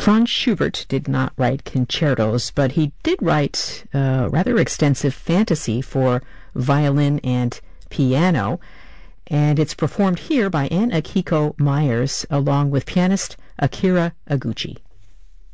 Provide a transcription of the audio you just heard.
Franz Schubert did not write concertos, but he did write a rather extensive fantasy for violin and piano, and it's performed here by Ann Akiko Myers along with pianist Akira Iguchi.